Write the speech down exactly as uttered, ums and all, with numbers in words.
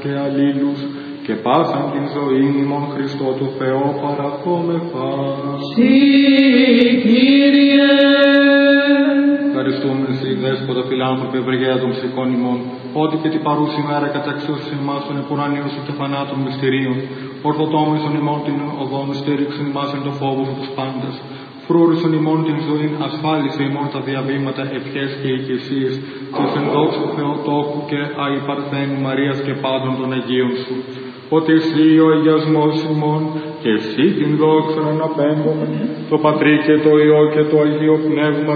και αλλήλους, και πάσαν την ζωή ημών Χριστό του Θεό παρακόμεθα. Συ, Κύριε. Ευχαριστούμε Συ, Δέσποτα φιλάνθρωπε, ευλογία των ψυχών ημών, ότι και την παρούση μέρα καταξίωσης ημάς των επουρανίων σου και θανάτων μυστηρίων, ορθοτόμησον ημών την οδόν, στήριξον ημάς εν το φόβο σου τους πάντες, φρούρισον ημών την ζωή, ασφάλισε ημών τα διαβήματα, ευχές και οικησίες, και εν δόξου Θεοτόκου και αϊπαρθένου Μαρίας και πάντων των Αγίων σου. Ότι εσύ ο αγιασμός ημών, και εσύ την δόξα αναπέμπομεν, το Πατρί και το Υιό και το Αγίο Πνεύμα